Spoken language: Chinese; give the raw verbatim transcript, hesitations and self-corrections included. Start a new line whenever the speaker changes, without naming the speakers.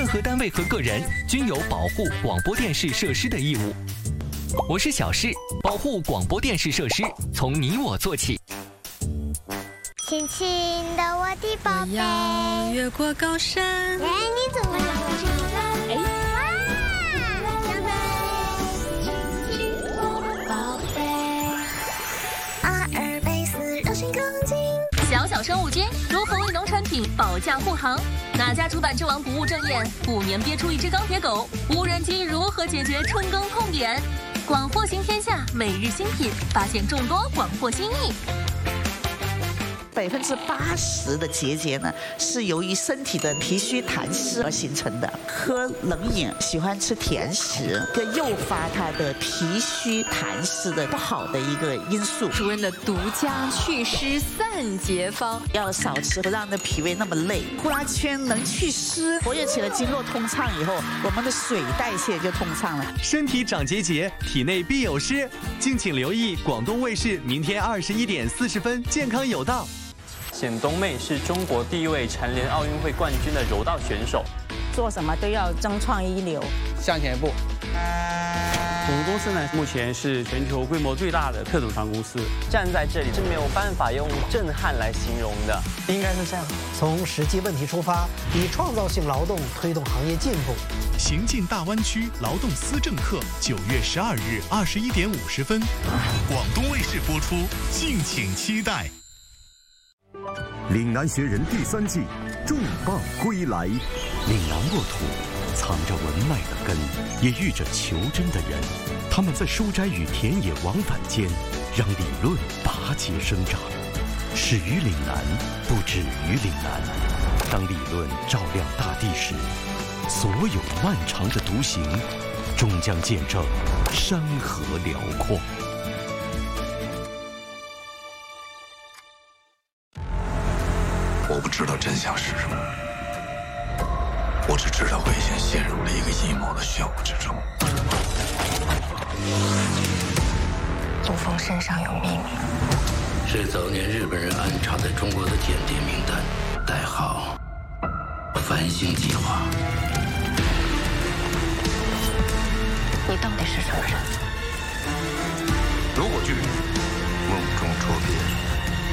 何单位和个人均有保护广播电视设施的义务。我是小事，保护广播电视设施从你我做起。
轻轻的我的宝贝，
我要越过高山。
哎，你怎么了？哎，哇！轻轻我宝贝，阿尔卑斯柔性钢筋。
小小生物间如何为农产品保驾护航？哪家主板之王不务正业，五年憋出一只钢铁狗？无人机如何解决春耕痛点？广货行天下每日新品，发现众多广货新意。
百分之八十的结节呢，是由于身体的脾虚痰湿而形成的。喝冷饮、喜欢吃甜食，跟诱发他的脾虚痰湿的不好的一个因素。
主任的独家祛湿散结方，
要少吃，不让那脾胃那么累。呼啦圈能祛湿，活跃起来，经络通畅以后，我们的水代谢就通畅了。
身体长结节，体内必有湿。敬请留意广东卫视明天二十一点四十分，健康有道。
简冬妹是中国第一位蝉联奥运会冠军的柔道选手，
做什么都要争创一流。
向前一步。
我们公司呢，目前是全球规模最大的特种船公司。
站在这里是没有办法用震撼来形容的，
应该是这样：
从实际问题出发，以创造性劳动推动行业进步。
行进大湾区劳动思政课，九月十二日二十一点五十分，广东卫视播出，敬请期待。
岭南学人第三季重磅归来。岭南沃土藏着文脉的根，也育着求真的人。他们在书斋与田野往返间，让理论拔节生长。始于岭南，不止于岭南。当理论照亮大地时，所有漫长的独行，终将见证山河辽阔。
我不知道真相是什么，我只知道我已经陷入了一个阴谋的漩涡之中。
陆枫身上有秘密，
是早年日本人安插在中国的间谍名单，代号繁星计划。
你到底是什么人？
如果巨人梦中捉鳖，